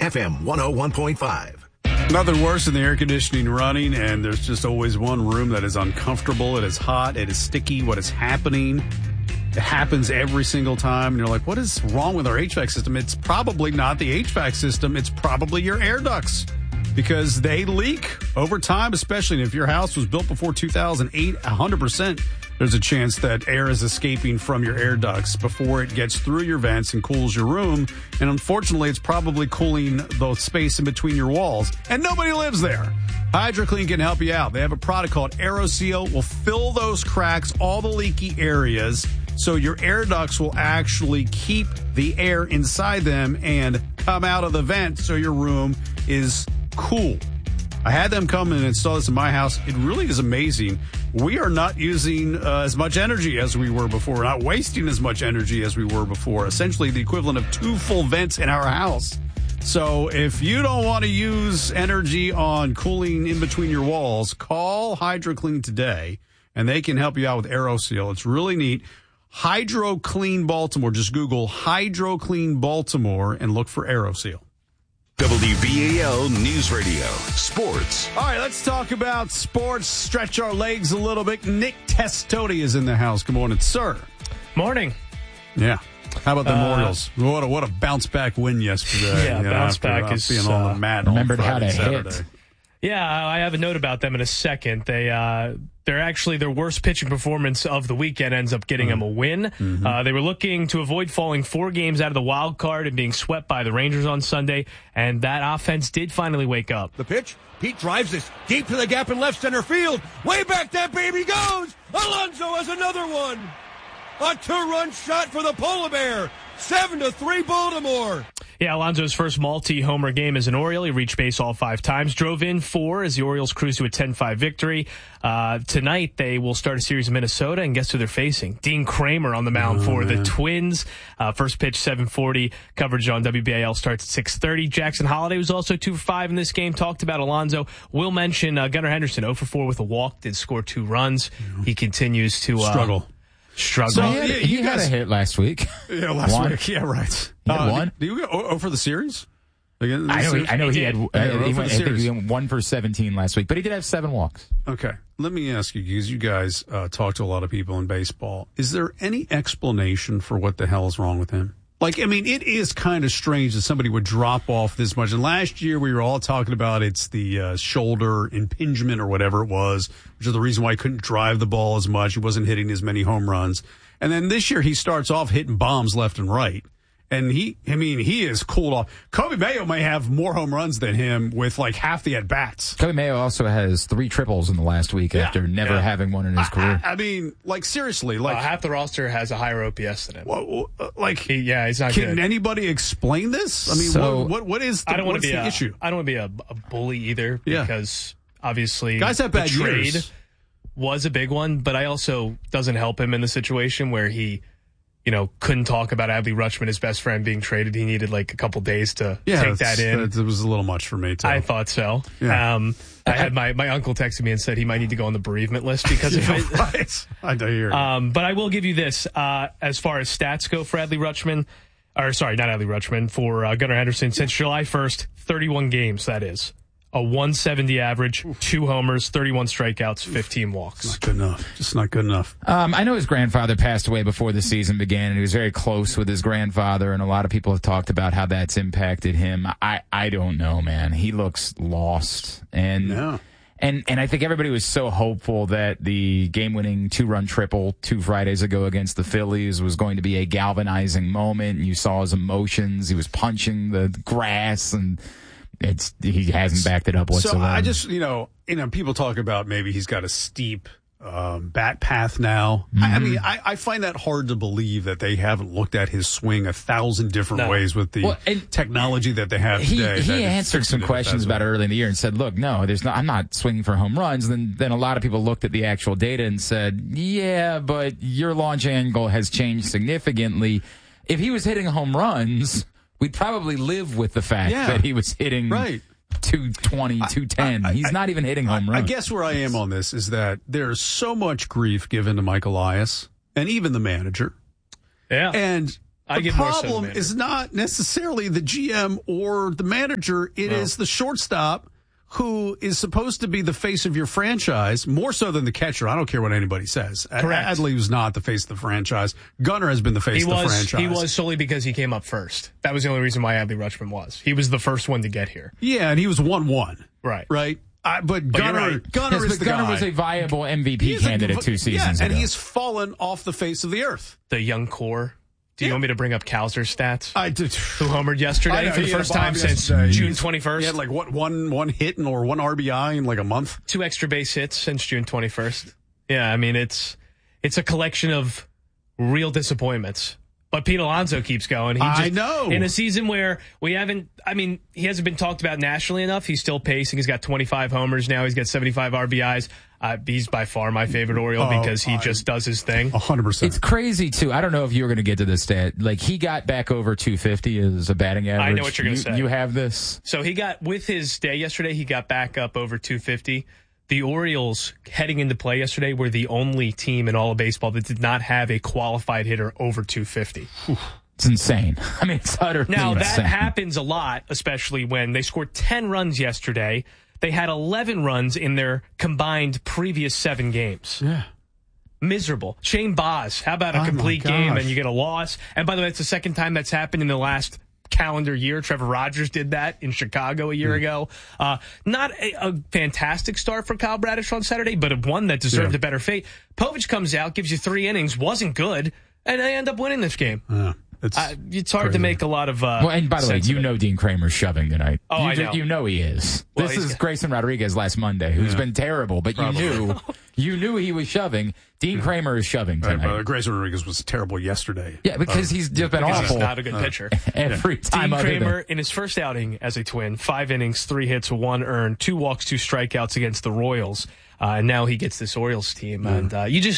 FM 101.5. Nothing worse than the air conditioning running, and there's just always one room that is uncomfortable. It is hot. It is sticky. What is happening? It happens every single time, and you're like, what is wrong with our HVAC system? It's probably not the HVAC system. It's probably your air ducts, because they leak over time, especially if your house was built before 2008, 100%. There's a chance that air is escaping from your air ducts before it gets through your vents and cools your room. And unfortunately, it's probably cooling the space in between your walls. And nobody lives there. HydroClean can help you out. They have a product called AeroSeal. Will fill those cracks, all the leaky areas, so your air ducts will actually keep the air inside them and come out of the vent so your room is cool. I had them come and install this in my house. It really is amazing. We are not using as much energy as we were before. We're not wasting as much energy as we were before. Essentially the equivalent of 2 full vents in our house. So if you don't want to use energy on cooling in between your walls, call HydroClean today, and they can help you out with AeroSeal. It's really neat. HydroClean Baltimore. Just Google HydroClean Baltimore and look for AeroSeal. WBAL News Radio, sports. All right, let's talk about sports. Stretch our legs a little bit. Nick Testoti is in the house. Good morning, sir. Morning. Yeah. How about the Orioles? What a bounce back win yesterday. Yeah, bounce back is being on the mat. Remembered how to Saturday. hit. Yeah, I have a note about them in a second. They're actually their worst pitching performance of the weekend ends up getting them a win. Mm-hmm. They were looking to avoid falling 4 games out of the wild card and being swept by the Rangers on Sunday, and that offense did finally wake up. The pitch, Pete drives this deep to the gap in left center field. Way back that baby goes. Alonso has another one. A 2-run shot for the Polar Bear. 7-3 Baltimore. Yeah, Alonso's first multi-homer game as an Oriole. He reached base all 5 times. Drove in 4 as the Orioles cruised to a 10-5 victory. Tonight, they will start a series in Minnesota, and guess who they're facing? Dean Kramer on the mound for the Twins. First pitch, 7:40. Coverage on WBAL starts at 6:30. Jackson Holiday was also 2 for 5 in this game. Talked about Alonso. We'll mention Gunnar Henderson, 0 for 4 with a walk. Did score 2 runs. He continues to struggle. So he had a hit last week. Yeah, last week. Yeah, right. He had one. Do you go for the series? I know he had. He went 1 for 17 last week, but he did have 7 walks. Okay, let me ask you, because you guys talk to a lot of people in baseball. Is there any explanation for what the hell is wrong with him? Like, I mean, it is kind of strange that somebody would drop off this much. And last year we were all talking about it's the shoulder impingement or whatever it was, which is the reason why he couldn't drive the ball as much. He wasn't hitting as many home runs. And then this year he starts off hitting bombs left and right. And he is cooled off. Kobe Mayo may have more home runs than him with like half the at-bats. Kobe Mayo also has 3 triples in the last week after never having one in his career. I mean, like, seriously. Like half the roster has a higher OPS than him. He's not good. Can anybody explain this? I mean, what is the issue? I don't want to be a bully either, because obviously guys have bad trade years. Was a big one, but I also doesn't help him in the situation where he couldn't talk about Adley Rutschman, his best friend, being traded. He needed like a couple days to take that in. It was a little much for me, too. I thought so. Yeah. I had my uncle texted me and said he might need to go on the bereavement list because of it. Right. I do hear you. But I will give you this. As far as stats go for Adley Rutschman, for Gunnar Henderson, since July 1st, 31 games, that is. A 170 average, 2 homers, 31 strikeouts, 15 walks. Not good enough. Just not good enough. I know his grandfather passed away before the season began, and he was very close with his grandfather, and a lot of people have talked about how that's impacted him. I don't know, man. He looks lost. And I think everybody was so hopeful that the game-winning 2-run triple 2 Fridays ago against the Phillies was going to be a galvanizing moment, and you saw his emotions. He was punching the grass, and he hasn't backed it up whatsoever. So I just, people talk about maybe he's got a steep bat path now. Mm-hmm. I mean, I find that hard to believe that they haven't looked at his swing 1,000 different ways with the technology that they have today. He answered some questions about it early in the year and said, look, no, I'm not swinging for home runs. Then a lot of people looked at the actual data and said, yeah, but your launch angle has changed significantly. If he was hitting home runs, we'd probably live with the fact that he was hitting 220, 210. He's not even hitting home runs. I guess where I am on this is that there's so much grief given to Mike Elias and even the manager. Yeah. And The problem is not necessarily the GM or the manager. It is the shortstop who is supposed to be the face of your franchise, more so than the catcher. I don't care what anybody says. Correct. Adley was not the face of the franchise. Gunnar has been the face of the franchise. He was solely because he came up first. That was the only reason why Adley Rutschman was. He was the first one to get here. Yeah, and he was 1-1. Right. But Gunnar is the guy. Gunnar was a viable MVP candidate 2 seasons ago. And he's fallen off the face of the earth. The young core. Do you want me to bring up Kowser's stats? I did. Who homered yesterday for the first time since June 21st? He had like one hit or one RBI in like a month. 2 extra base hits since June 21st. Yeah, I mean it's a collection of real disappointments. But Pete Alonso keeps going. I know. In a season where he hasn't been talked about nationally enough. He's still pacing. He's got 25 homers now. He's got 75 RBIs. He's by far my favorite Oriole because he just does his thing. 100%. It's crazy, too. I don't know if you were going to get to this stat. Like, he got back over 250 as a batting average. I know what you're going to say. You have this? So with his day yesterday, he got back up over 250. The Orioles, heading into play yesterday, were the only team in all of baseball that did not have a qualified hitter over 250. It's insane. I mean, it's utterly insane. Now, that happens a lot, especially when they scored 10 runs yesterday. They had 11 runs in their combined previous 7 games. Yeah. Miserable. Shane Baz, how about a complete game and you get a loss? And by the way, it's the second time that's happened in the last calendar year. Trevor Rogers did that in Chicago a year ago. Not a fantastic start for Kyle Bradish on Saturday, but one that deserved a better fate. Povich comes out, gives you 3 innings, wasn't good, and they end up winning this game. It's hard to make a lot of and by the way, you know Dean Kramer's shoving tonight. Oh, I know. You know he is. Well, this is Grayson Rodriguez last Monday, who's been terrible, but you knew he was shoving. Dean Kramer is shoving tonight. Grayson Rodriguez was terrible yesterday. Yeah, because he's just been awful. He's not a good pitcher. Every time. Dean Kramer, in his first outing as a Twin, 5 innings, 3 hits, 1 earned, 2 walks, 2 strikeouts against the Royals. And now he gets this Orioles team. And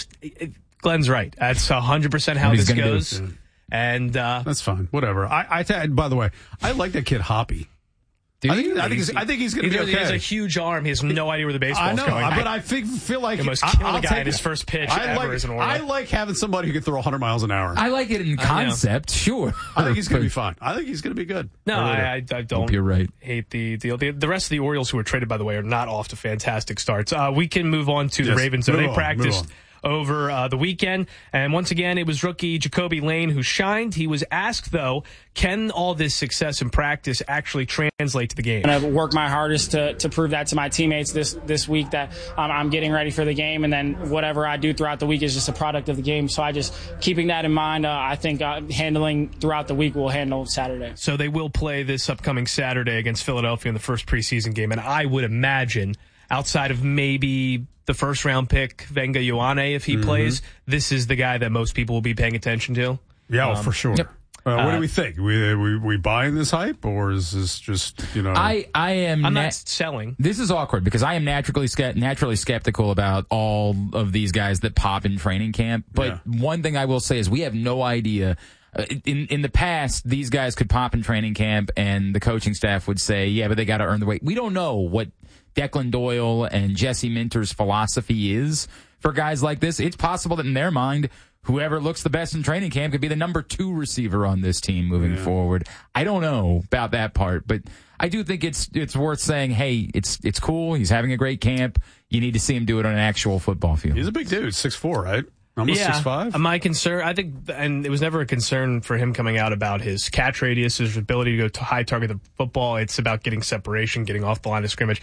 Glenn's right. That's 100% how this goes. And that's fine. Whatever. By the way, I like that kid Hoppy. I think he's going to be okay. He has a huge arm. He has no idea where the baseball's going. But I feel like he must kill the guy in his first pitch ever as an Oriole. I like having somebody who can throw 100 miles an hour. I like it in concept, sure. I think he's going to be fine. I think he's going to be good. No, I don't. Hope you're right. Hate the deal. The rest of the Orioles who were traded, by the way, are not off to fantastic starts. We can move on to the Ravens. So they practiced over the weekend. And once again, it was rookie Jacoby Lane who shined. He was asked, though, can all this success in practice actually translate to the game? And I've worked my hardest to prove that to my teammates this week, that I'm getting ready for the game, and then whatever I do throughout the week is just a product of the game. So I just, keeping that in mind, I think handling throughout the week will handle Saturday. So they will play this upcoming Saturday against Philadelphia in the first preseason game. And I would imagine, outside of maybe the first-round pick, Venga Ioane, if he plays, this is the guy that most people will be paying attention to. Yeah, for sure. Yep. What do we think? We buying this hype, or is this just, I'm not selling. This is awkward because I am naturally skeptical about all of these guys that pop in training camp. But one thing I will say is we have no idea. In the past, these guys could pop in training camp, and the coaching staff would say, yeah, but they got to earn the weight. We don't know what Declan Doyle and Jesse Minter's philosophy is for guys like this. It's possible that in their mind, whoever looks the best in training camp could be the number 2 receiver on this team moving forward. I don't know about that part, but I do think it's worth saying, hey, it's cool. He's having a great camp. You need to see him do it on an actual football field. He's a big dude, 6'4", right? Almost 6'5". My concern, I think, and it was never a concern for him coming out about his catch radius, his ability to go to high target the football. It's about getting separation, getting off the line of scrimmage.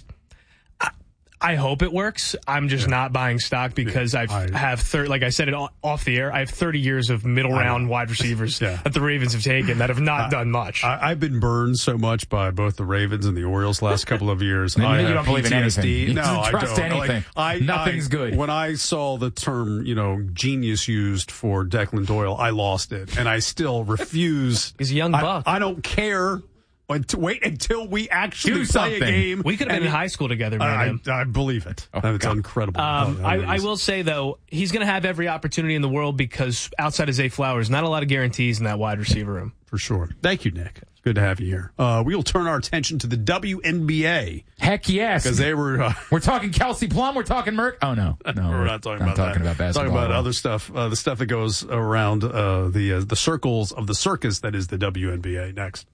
I hope it works. I'm just not buying stock because I have like I said it off the air, I have 30 years of middle round wide receivers that the Ravens have taken that have not done much. I've been burned so much by both the Ravens and the Orioles last couple of years. You don't believe in anything. No, I trust don't. anything. Nothing's good. When I saw the term, genius used for Declan Doyle, I lost it, and I still refuse. He's a young buck. I don't care Wait until we actually Do play something. a game. We could have been in high school together, man. I believe it. Oh, That's God. incredible. I will say, though, he's going to have every opportunity in the world because outside of Zay Flowers, not a lot of guarantees in that wide receiver room. For sure. Thank you, Nick. It's good to have you here. We'll turn our attention to the WNBA. Heck yes. Because they were... we're talking Kelsey Plum. We're talking Merck. Oh, no. No, we're not talking about that. About basketball. Talking about other stuff. The stuff that goes around the circles of the circus that is the WNBA. Next.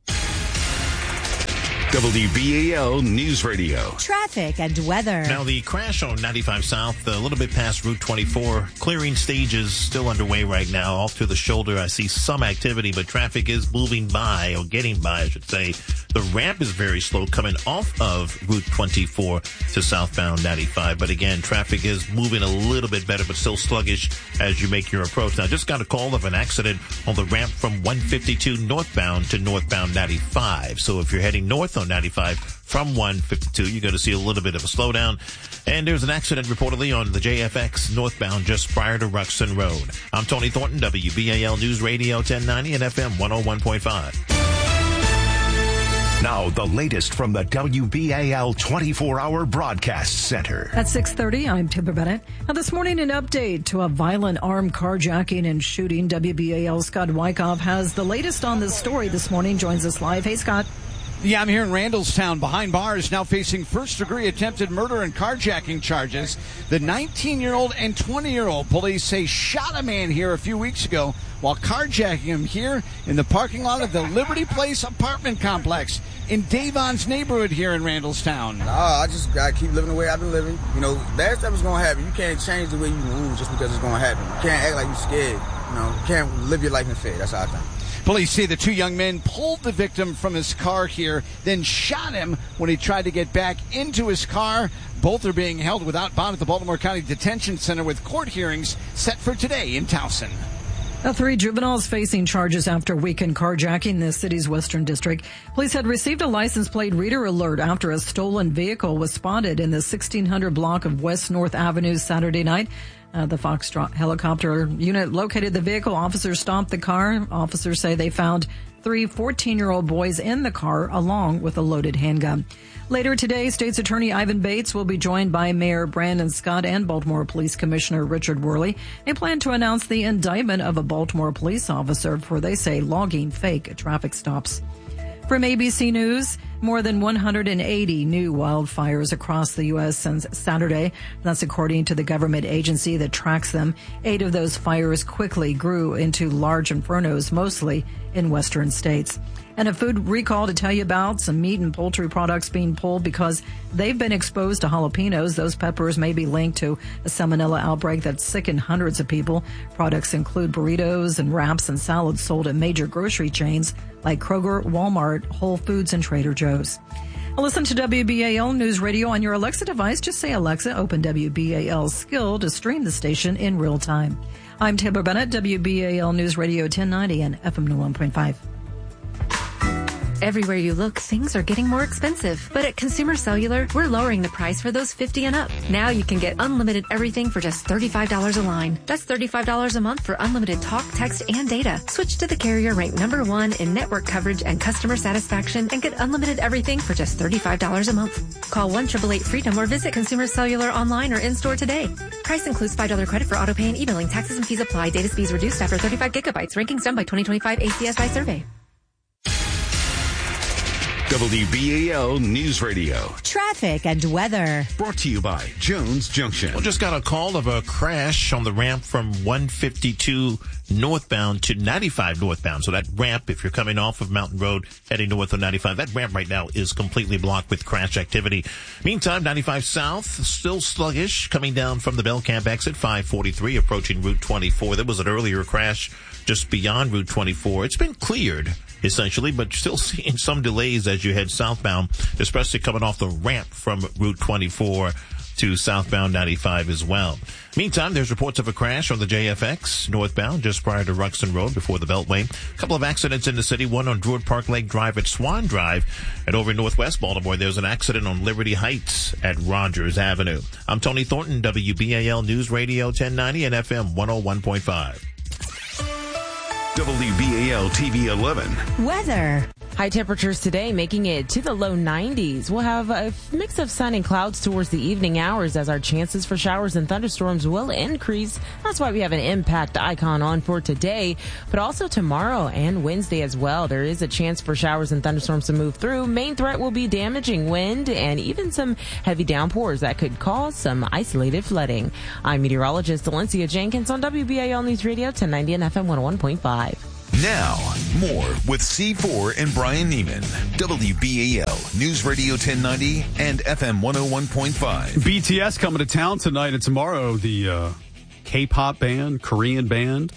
WBAL News Radio. Traffic and weather. Now, the crash on 95 South, a little bit past Route 24. Clearing stages still underway right now. Off to the shoulder, I see some activity, but traffic is moving by, or getting by, I should say. The ramp is very slow coming off of Route 24 to southbound 95. But again, traffic is moving a little bit better, but still sluggish as you make your approach. Now, I just got a call of an accident on the ramp from 152 northbound to northbound 95. So if you're heading north on 95 from 152, you're going to see a little bit of a slowdown. And there's an accident reportedly on the JFX northbound just prior to Ruxton Road. I'm Tony Thornton, WBAL News Radio 1090 and FM 101.5. Now, the latest from the WBAL 24-hour broadcast center. At 6:30, I'm Tipper Bennett. Now, this morning, an update to a violent armed carjacking and shooting. WBAL's Scott Wyckoff has the latest on this story this morning. Joins us live. Hey, Scott. Yeah, I'm here in Randallstown behind bars, now facing first-degree attempted murder and carjacking charges. The 19-year-old and 20-year-old police say shot a man here a few weeks ago while carjacking him here in the parking lot of the Liberty Place apartment complex in Davon's neighborhood here in Randallstown. I just got to keep living the way I've been living. You know, bad stuff is going to happen. You can't change the way you move just because it's going to happen. You can't act like you're scared. You know, you can't live your life in fear. That's how I think. Police say the two young men pulled the victim from his car here, then shot him when he tried to get back into his car. Both are being held without bond at the Baltimore County Detention Center with court hearings set for today in Towson. Now, 3 juveniles facing charges after weekend carjacking in the city's Western District. Police had received a license plate reader alert after a stolen vehicle was spotted in the 1600 block of West North Avenue Saturday night. The Foxtrot helicopter unit located the vehicle. Officers stopped the car. Officers say they found 3 14-year-old boys in the car along with a loaded handgun. Later today, State's Attorney Ivan Bates will be joined by Mayor Brandon Scott and Baltimore Police Commissioner Richard Worley. They plan to announce the indictment of a Baltimore police officer for, they say, logging fake traffic stops. From ABC News, more than 180 new wildfires across the U.S. since Saturday. That's according to the government agency that tracks them. 8 of those fires quickly grew into large infernos, mostly in western states. And a food recall to tell you about, some meat and poultry products being pulled because they've been exposed to jalapenos. Those peppers may be linked to a salmonella outbreak that sickened hundreds of people. Products include burritos and wraps and salads sold at major grocery chains like Kroger, Walmart, Whole Foods, and Trader Joe's. Listen to WBAL News Radio on your Alexa device. Just say, Alexa, open WBAL Skill to stream the station in real time. I'm Tipper Bennett, WBAL News Radio 1090 and FM 101.5. Everywhere you look, things are getting more expensive. But at Consumer Cellular, we're lowering the price for those 50 and up. Now you can get unlimited everything for just $35 a line. That's $35 a month for unlimited talk, text, and data. Switch to the carrier ranked #1 in network coverage and customer satisfaction and get unlimited everything for just $35 a month. Call 1-888-FREEDOM or visit Consumer Cellular online or in-store today. Price includes $5 credit for autopay and emailing. Taxes and fees apply. Data speeds reduced after 35 gigabytes. Rankings done by 2025 ACSI survey. WBAL News Radio. Traffic and weather. Brought to you by Jones Junction. Well, just got a call of a crash on the ramp from 152 northbound to 95 northbound. So that ramp, if you're coming off of Mountain Road, heading north on 95, that ramp right now is completely blocked with crash activity. Meantime, 95 south, still sluggish, coming down from the Bell Camp exit, 543, approaching Route 24. There was an earlier crash just beyond Route 24. It's been cleared, essentially, but still seeing some delays as you head southbound, especially coming off the ramp from Route 24 to southbound 95 as well. Meantime, there's reports of a crash on the JFX northbound just prior to Ruxton Road before the Beltway. A couple of accidents in the city, one on Druid Park Lake Drive at Swan Drive. And over in northwest Baltimore, there's an accident on Liberty Heights at Rogers Avenue. I'm Tony Thornton, WBAL News Radio 1090 and FM 101.5. WBAL TV 11. Weather. High temperatures today making it to the low 90s. We'll have a mix of sun and clouds towards the evening hours as our chances for showers and thunderstorms will increase. That's why we have an impact icon on for today, but also tomorrow and Wednesday as well. There is a chance for showers and thunderstorms to move through. Main threat will be damaging wind and even some heavy downpours that could cause some isolated flooding. I'm meteorologist Valencia Jenkins on WBAL News Radio 1090 and FM 101.5. Now, more with C4 and Brian Neiman. WBAL News Radio 1090 and FM 101.5. BTS coming to town tonight and tomorrow. The K-pop band, Korean band.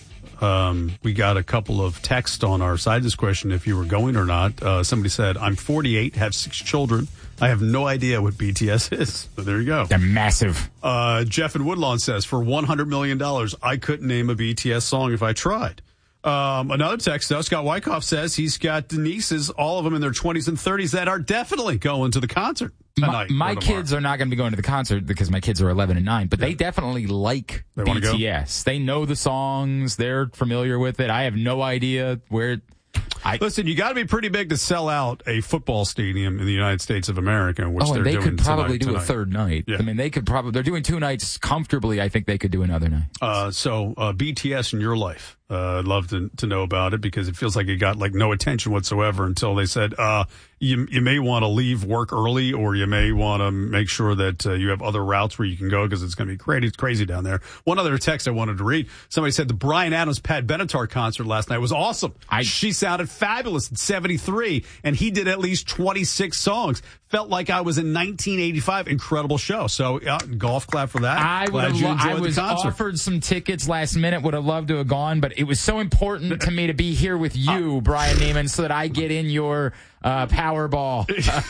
We got a couple of texts on our side of this question if you were going or not. Somebody said, I'm 48, have 6 children. I have no idea what BTS is. So there you go. They're massive. Jeff in Woodlawn says, for $100 million, I couldn't name a BTS song if I tried. Another text, though, Scott Wyckoff says he's got nieces, all of them in their 20s and 30s, that are definitely going to the concert tonight. My kids are not going to be going to the concert because my kids are 11 and 9, but they definitely like BTS. They know the songs. They're familiar with it. I have no idea where... Listen, you got to be pretty big to sell out a football stadium in the United States of America, which they're they doing could probably do tonight. a third night. Yeah. I mean, they could probably... They're doing 2 nights comfortably. I think they could do another night. So BTS in your life, I'd love to know about it because it feels like it got like no attention whatsoever until they said, you may want to leave work early or you may want to make sure that you have other routes where you can go because it's going to be crazy down there. One other text I wanted to read. Somebody said the Bryan Adams Pat Benatar concert last night was awesome. She sounded fabulous at 73 and he did at least 26 songs. Felt like I was in 1985. Incredible show. So golf clap for that. I was offered some tickets last minute. Would have loved to have gone, but it was so important to me to be here with you, Brian Neiman, so that I get in your Powerball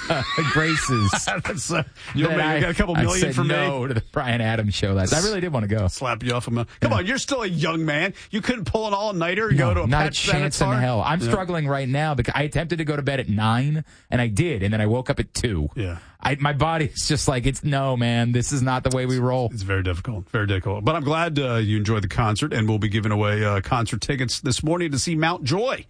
graces. You got a couple million from me. No to the Bryan Adams show. I really did want to go. Slap you off a minute. Come on, you're still a young man. You couldn't pull an all-nighter and go to a not Pat a chance Benatar? in hell. I'm struggling right now because I attempted to go to bed at 9 and I did, and then I woke up at 2. Yeah. My body's just like, no, man, this is not the way we roll. It's very difficult. Very difficult. But I'm glad you enjoyed the concert, and we'll be giving away concert tickets this morning to see Mount Joy.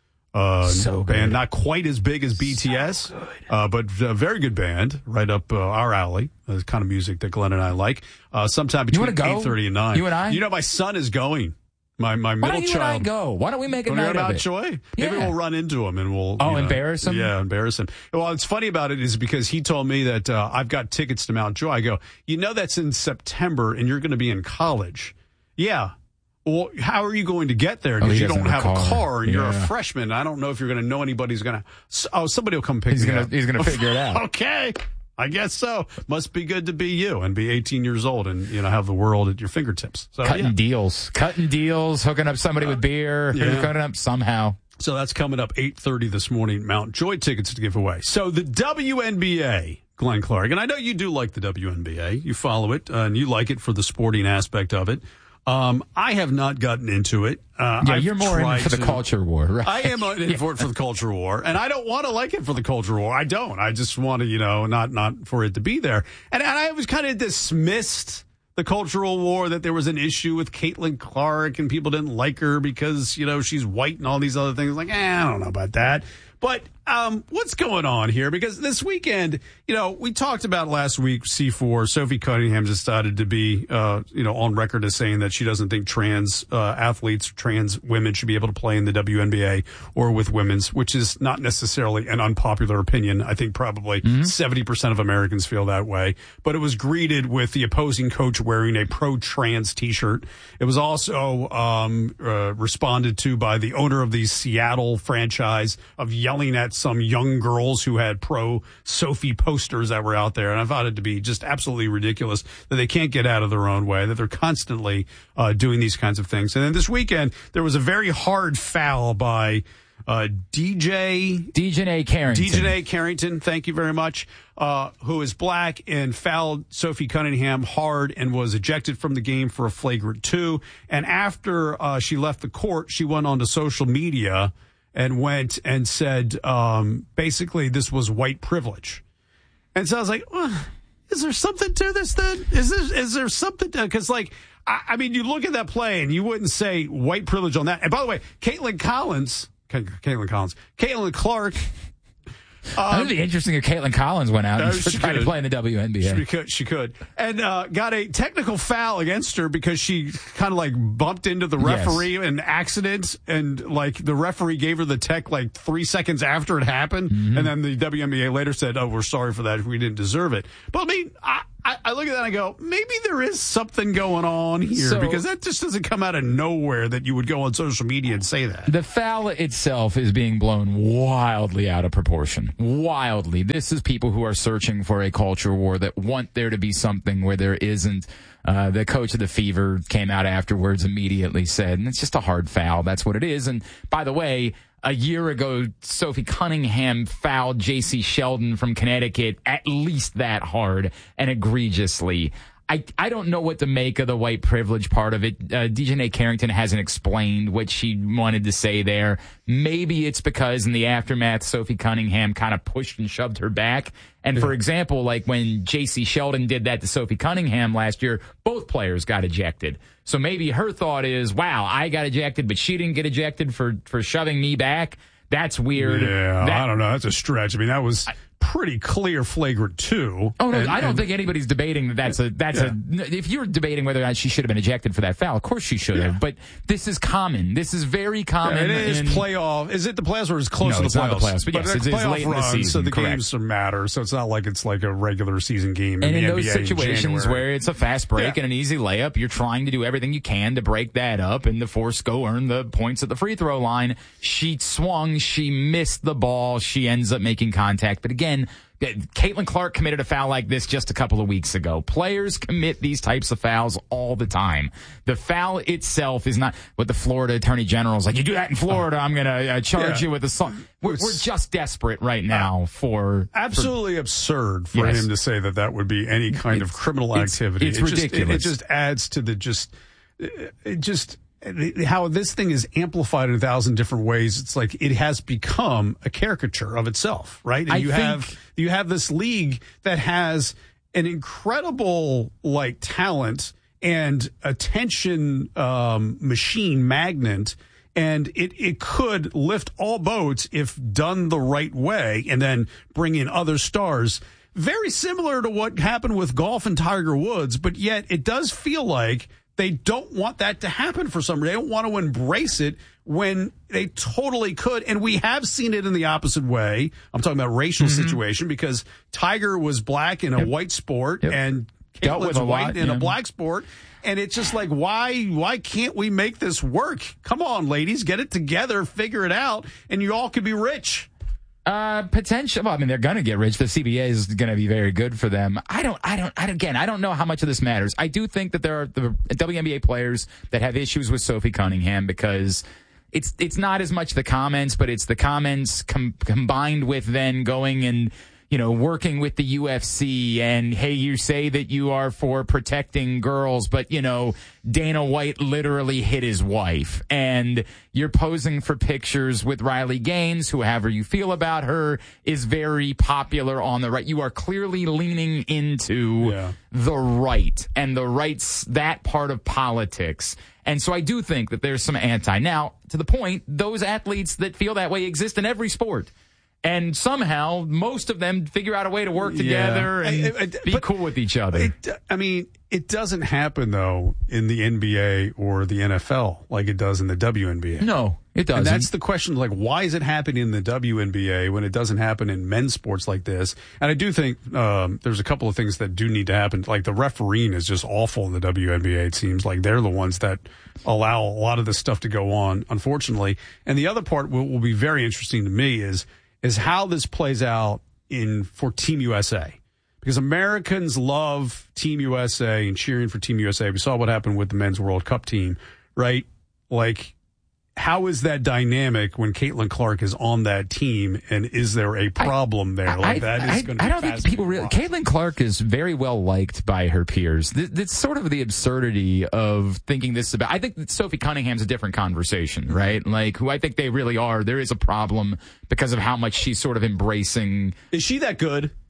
So band, not quite as big as BTS, but a very good band, right up our alley. The kind of music that Glenn and I like. Sometime between 8:30 and 9. You and I? You know, my son is going. My middle Why don't you child. and I go? Why don't we make a night of it? Joy? Yeah. Maybe we'll run into him and we'll... embarrass him? Yeah, embarrass him. Well, what's funny about it is because he told me that I've got tickets to Mount Joy. I go, that's in September and you're going to be in college. Yeah. Well, how are you going to get there? Because you don't have a car and you're a freshman. I don't know if you're going to know anybody who's going to... Oh, somebody will come pick me up. He's going to figure it out. Okay. I guess so. Must be good to be you and be 18 years old and, have the world at your fingertips. So, cutting deals, hooking up somebody with beer, hooking up somehow. So that's coming up 8:30 this morning. Mount Joy tickets to give away. So the WNBA, Glenn Clark, and I know you do like the WNBA. You follow it and you like it for the sporting aspect of it. I have not gotten into it. You're more in for the culture war, right? I am in for it for the culture war, and I don't want to like it for the culture war. I don't. I just want to, not for it to be there. And I was kind of dismissed the cultural war, that there was an issue with Caitlin Clark and people didn't like her because, she's white and all these other things. Like, I don't know about that. But what's going on here? Because this weekend, we talked about last week, C4, Sophie Cunningham decided to be, on record as saying that she doesn't think trans athletes, trans women should be able to play in the WNBA or with women's, which is not necessarily an unpopular opinion. I think probably 70% of Americans feel that way. But it was greeted with the opposing coach wearing a pro-trans T-shirt. It was also responded to by the owner of the Seattle franchise of yelling at some young girls who had pro-Sophie posters that were out there. And I found it to be just absolutely ridiculous that they can't get out of their own way, that they're constantly doing these kinds of things. And then this weekend, there was a very hard foul by Dejanay Carrington, thank you very much, who is black and fouled Sophie Cunningham hard and was ejected from the game for a flagrant 2. And after she left the court, she went onto social media and went and said, basically, this was white privilege. And so I was like, is there something to this then? Is there something to, because like, I mean, you look at that play and you wouldn't say white privilege on that. And by the way, Caitlin Clark. That would be interesting if Caitlin Collins went out and tried to play in the WNBA. She could. And got a technical foul against her because she kind of like bumped into the referee in accident. And like the referee gave her the tech like 3 seconds after it happened. Mm-hmm. And then the WNBA later said, oh, we're sorry for that. We didn't deserve it. But I mean, I look at that and I go, maybe there is something going on here because that just doesn't come out of nowhere that you would go on social media and say that. The foul itself is being blown wildly out of proportion. Wildly. This is people who are searching for a culture war that want there to be something where there isn't. The coach of the Fever came out afterwards, immediately said, and it's just a hard foul. That's what it is. And by the way, a year ago, Sophie Cunningham fouled J.C. Sheldon from Connecticut at least that hard and egregiously. I don't know what to make of the white privilege part of it. Dejanay Carrington hasn't explained what she wanted to say there. Maybe it's because in the aftermath, Sophie Cunningham kind of pushed and shoved her back. And for example, like when J.C. Sheldon did that to Sophie Cunningham last year, both players got ejected. So maybe her thought is, wow, I got ejected, but she didn't get ejected for shoving me back. That's weird. Yeah, I don't know. That's a stretch. I mean, that was pretty clear flagrant too. Oh no, I don't think anybody's debating that's a if you're debating whether or not she should have been ejected for that foul, of course she should have. But this is common. This is very common. It is playoff. Is it the playoffs or is it close to the playoffs? Not the playoffs, but yes, it's late in the season. So the correct. games matter. So it's not like it's like a regular season game. And in the those NBA situations where it's a fast break and an easy layup, you're trying to do everything you can to break that up and to force go earn the points at the free throw line. She swung, she missed the ball, she ends up making contact. But again, Caitlin Clark committed a foul like this just a couple of weeks ago. Players commit these types of fouls all the time. The foul itself is not what the Florida Attorney General is like. You do that in Florida, I'm going to charge you with assault. We're just desperate right now for absolutely absurd for him to say that would be any kind of criminal activity. It's ridiculous. It just adds to how this thing is amplified in 1,000 different ways. It's like it has become a caricature of itself, right? And you have this league that has an incredible like talent and attention machine magnet, and it could lift all boats if done the right way, and then bring in other stars. Very similar to what happened with golf and Tiger Woods, but yet it does feel like they don't want that to happen for some reason. They don't want to embrace it when they totally could. And we have seen it in the opposite way. I'm talking about racial situation because Tiger was black in a white sport and Caitlin's white in a black sport. And it's just like, why can't we make this work? Come on, ladies, get it together, figure it out, and you all could be rich. Potential. Well, I mean, they're going to get rich. The CBA is going to be very good for them. I don't know how much of this matters. I do think that there are the WNBA players that have issues with Sophie Cunningham because it's not as much the comments, but it's the comments combined with then going and, working with the UFC and, hey, you say that you are for protecting girls, but, Dana White literally hit his wife. And you're posing for pictures with Riley Gaines, who, however you feel about her, is very popular on the right. You are clearly leaning into the right and the right's that part of politics. And so I do think that there's some anti. Now, to the point, those athletes that feel that way exist in every sport. And somehow, most of them figure out a way to work together and be cool with each other. It doesn't happen, though, in the NBA or the NFL like it does in the WNBA. No, it doesn't. And that's the question, like, why is it happening in the WNBA when it doesn't happen in men's sports like this? And I do think there's a couple of things that do need to happen. Like, the refereeing is just awful in the WNBA. It seems like they're the ones that allow a lot of this stuff to go on, unfortunately. And the other part will be very interesting to me is how this plays out for Team USA. Because Americans love Team USA and cheering for Team USA. We saw what happened with the Men's World Cup team, right? Like, how is that dynamic when Caitlin Clark is on that team, and is there a problem there? I don't think people really. Caitlin Clark is very well liked by her peers. It's sort of the absurdity of thinking this about. I think that Sophie Cunningham's a different conversation, right? Like, who I think they really are. There is a problem because of how much she's sort of embracing. Is she that good?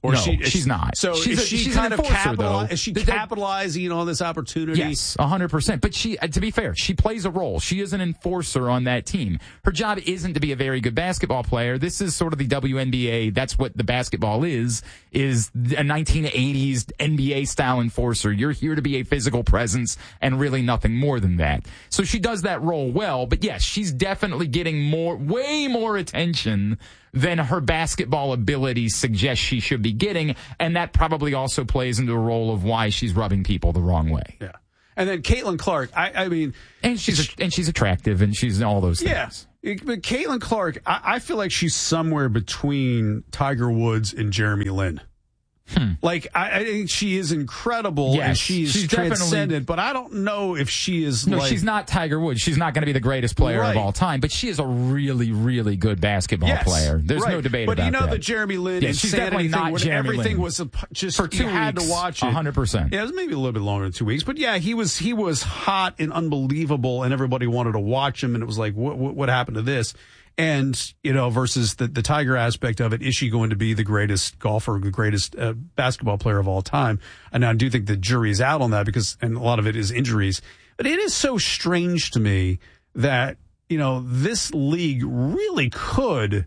Or no, she's not. So she's kind an of enforcer, though. is she capitalizing on this opportunity? Yes, 100%. But to be fair, she plays a role. She is an enforcer on that team. Her job isn't to be a very good basketball player. This is sort of the WNBA. That's what the basketball is a 1980s NBA style enforcer. You're here to be a physical presence and really nothing more than that. So she does that role well. But yes, she's definitely getting way more attention than her basketball ability suggests she should be getting, and that probably also plays into a role of why she's rubbing people the wrong way. Yeah, and then Caitlin Clark, I mean, and she's attractive, and she's all those things. Yeah, but Caitlin Clark, I feel like she's somewhere between Tiger Woods and Jeremy Lin. Like, I think she is incredible, and she's transcendent, but I don't know if she is she's not Tiger Woods. She's not going to be the greatest player of all time, but she is a really, really good basketball player. There's no debate about that. But you know that Jeremy Lin she's definitely not Jeremy Lin. Everything was just, for 2 you had weeks, to watch it. 100%. Yeah, it was maybe a little bit longer than 2 weeks, but yeah, he was hot and unbelievable, and everybody wanted to watch him, and it was like, what happened to this? And, versus the Tiger aspect of it, is she going to be the greatest golfer, the greatest basketball player of all time? And I do think the jury is out on that and a lot of it is injuries. But it is so strange to me that, this league really could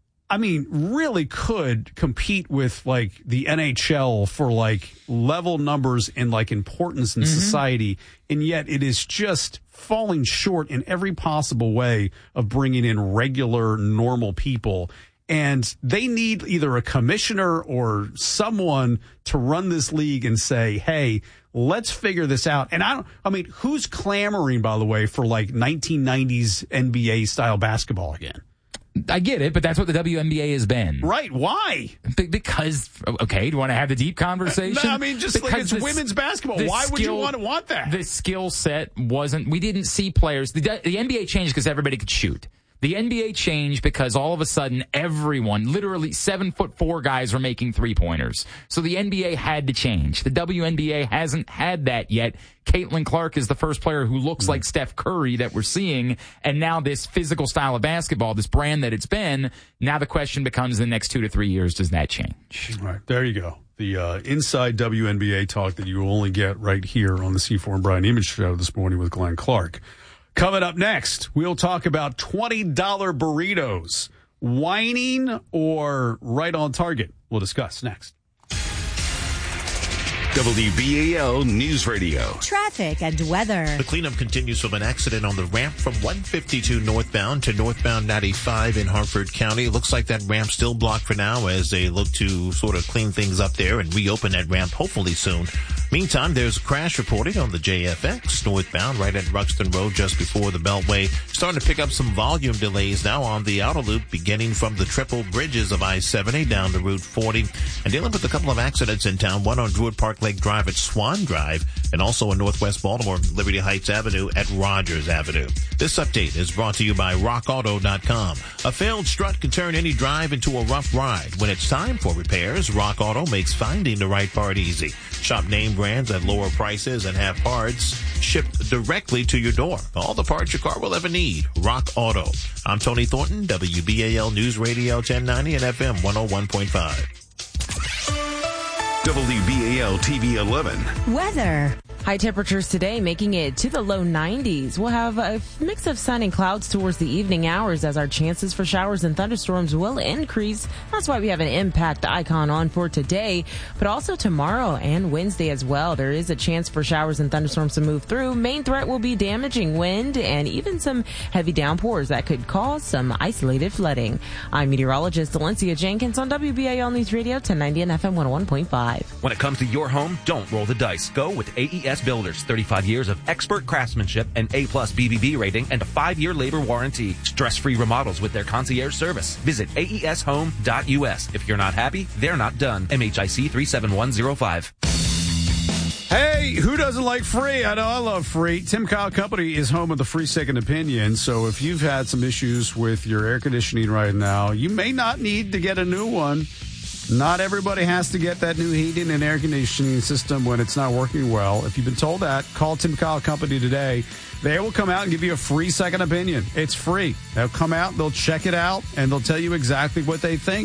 compete with like the NHL for like level numbers and like importance in society. And yet it is just falling short in every possible way of bringing in regular, normal people. And they need either a commissioner or someone to run this league and say, hey, let's figure this out. And who's clamoring, by the way, for like 1990s NBA style basketball again? I get it, but that's what the WNBA has been. Right. Why? Because, okay, do you want to have the deep conversation? No, just like it's women's basketball. Why would you want that? The skill set we didn't see players. The NBA changed because everybody could shoot. The NBA changed because all of a sudden everyone, literally 7'4" guys are making 3-pointers. So the NBA had to change. The WNBA hasn't had that yet. Caitlin Clark is the first player who looks like Steph Curry that we're seeing. And now this physical style of basketball, this brand that it's been, now the question becomes the next 2 to 3 years, does that change? All right, there you go. The inside WNBA talk that you will only get right here on the C4 and Brian Image show this morning with Glenn Clark. Coming up next, we'll talk about $20 burritos. Whining or right on target? We'll discuss next. WBAL News Radio. Traffic and weather. The cleanup continues from an accident on the ramp from 152 northbound to northbound 95 in Harford County. It looks like that ramp still blocked for now as they look to sort of clean things up there and reopen that ramp hopefully soon. Meantime, there's a crash reported on the JFX northbound right at Ruxton Road just before the Beltway. Starting to pick up some volume delays now on the outer loop beginning from the triple bridges of I-70 down to Route 40 and dealing with a couple of accidents in town, one on Druid Park Lake Drive at Swan Drive and also in Northwest Baltimore, Liberty Heights Avenue at Rogers Avenue. This update is brought to you by RockAuto.com. A failed strut can turn any drive into a rough ride. When it's time for repairs, Rock Auto makes finding the right part easy. Shop name brands at lower prices and have parts shipped directly to your door. All the parts your car will ever need. Rock Auto. I'm Tony Thornton, WBAL News Radio 1090 and FM 101.5. WBAL TV 11. Weather. High temperatures today making it to the low 90s. We'll have a mix of sun and clouds towards the evening hours as our chances for showers and thunderstorms will increase. That's why we have an impact icon on for today, but also tomorrow and Wednesday as well. There is a chance for showers and thunderstorms to move through. Main threat will be damaging wind and even some heavy downpours that could cause some isolated flooding. I'm meteorologist Valencia Jenkins on WBAL News Radio 1090 and FM 101.5. When it comes to your home, don't roll the dice. Go with AES Builders. 35 years of expert craftsmanship, an A+ BBB rating, and a 5-year labor warranty. Stress-free remodels with their concierge service. Visit aeshome.us. If you're not happy, they're not done. MHIC 37105. Hey, who doesn't like free? I know I love free. Tim Kyle Company is home of the free second opinion. So if you've had some issues with your air conditioning right now, you may not need to get a new one. Not everybody has to get that new heating and air conditioning system when it's not working well. If you've been told that, call Tim Kyle Company today. They will come out and give you a free second opinion. It's free. They'll come out, they'll check it out, and they'll tell you exactly what they think.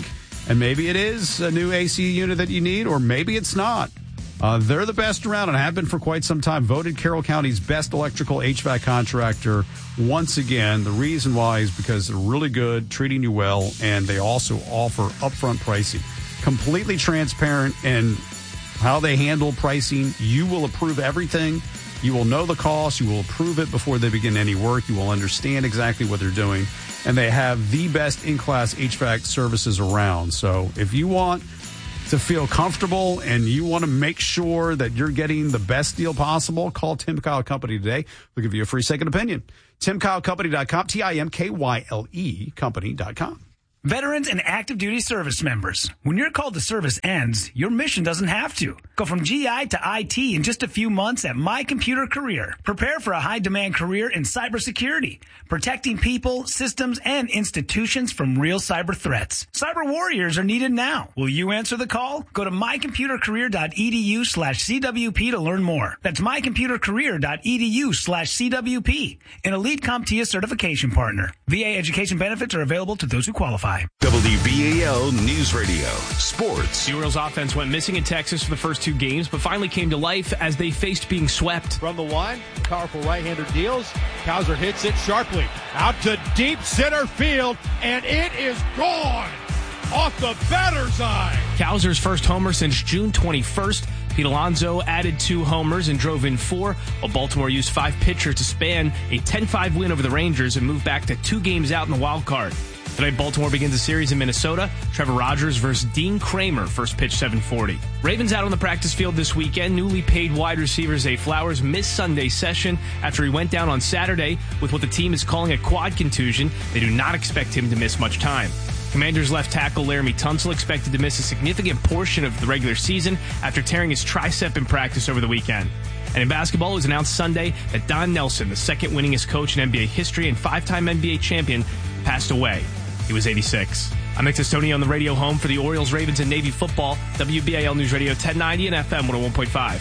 And maybe it is a new AC unit that you need, or maybe it's not. They're the best around and have been for quite some time. Voted Carroll County's best electrical HVAC contractor once again. The reason why is because they're really good, treating you well, and they also offer upfront pricing. Completely transparent in how they handle pricing. You will approve everything. You will know the cost. You will approve it before they begin any work. You will understand exactly what they're doing. And they have the best in-class HVAC services around. So if you want to feel comfortable and you want to make sure that you're getting the best deal possible, call Tim Kyle Company today. We'll give you a free second opinion. TimKyleCompany.com, TIMKYLE Company.com. Veterans and active duty service members. When your call to service ends, your mission doesn't have to. Go from GI to IT in just a few months at My Computer Career. Prepare for a high-demand career in cybersecurity, protecting people, systems, and institutions from real cyber threats. Cyber warriors are needed now. Will you answer the call? Go to mycomputercareer.edu/CWP to learn more. That's mycomputercareer.edu/CWP. An Elite CompTIA certification partner. VA education benefits are available to those who qualify. WBAL News Radio. Sports. The Orioles offense went missing in Texas for the first two games, but finally came to life as they faced being swept. From the one, powerful right-hander deals. Cowser hits it sharply. Out to deep center field, and it is gone off the batter's eye. Cowser's first homer since June 21st. Pete Alonso added 2 homers and drove in 4, while Baltimore used 5 pitchers to span a 10-5 win over the Rangers and move back to 2 games out in the wild card. Tonight, Baltimore begins a series in Minnesota. Trevor Rogers versus Dean Kramer, first pitch 7:40. Ravens out on the practice field this weekend. Newly paid wide receiver Zay Flowers missed Sunday's session after he went down on Saturday with what the team is calling a quad contusion. They do not expect him to miss much time. Commanders left tackle Laramie Tunsil expected to miss a significant portion of the regular season after tearing his tricep in practice over the weekend. And in basketball, it was announced Sunday that Don Nelson, the second winningest coach in NBA history and 5-time NBA champion, passed away. He was 86. I'm Nick Testoni on the radio home for the Orioles, Ravens, and Navy football. WBAL News Radio 1090 and FM 101.5.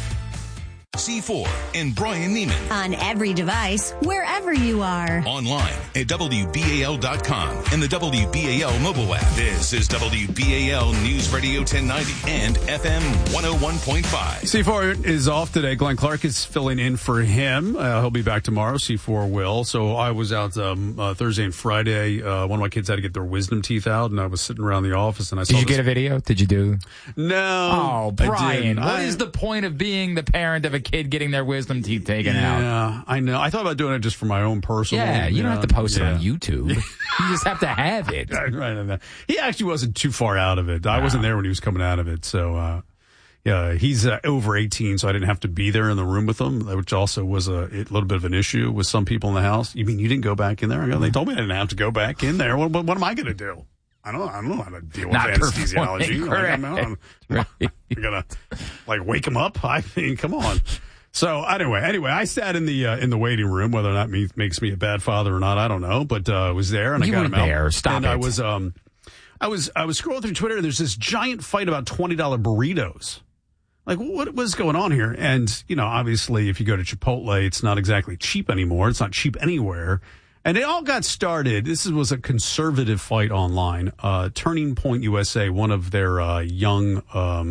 C4 and Brian Neiman. On every device, wherever you are. Online at WBAL.com and the WBAL mobile app. This is WBAL News Radio 1090 and FM 101.5. C4 is off today. Glenn Clark is filling in for him. He'll be back tomorrow. C4 will. So I was out Thursday and Friday. One of my kids had to get their wisdom teeth out, and I was sitting around the office, and I saw Did you get a video? Did you do? No. Oh, Brian. What is the point of being the parent of a kid getting their wisdom teeth taken out? Yeah, I know. I thought about doing it just for my own personal. Yeah, you don't have to post it on YouTube. You just have to have it. Right. He actually wasn't too far out of it. I wasn't there when he was coming out of it. So, yeah, he's over 18, so I didn't have to be there in the room with him, which also was a little bit of an issue with some people in the house. You mean you didn't go back in there? I go, they told me I didn't have to go back in there. What am I going to do? I don't know how to deal with anesthesiology. I'm gonna wake him up. I mean, come on. So anyway, I sat in the waiting room. Whether or not makes me a bad father or not, I don't know. But I was there and I got him out. Stop and it. I was scrolling through Twitter. There's this giant fight about $20 burritos. Like, what was going on here? And obviously, if you go to Chipotle, it's not exactly cheap anymore. It's not cheap anywhere. And it all got started. This was a conservative fight online. Turning Point USA, one of their young,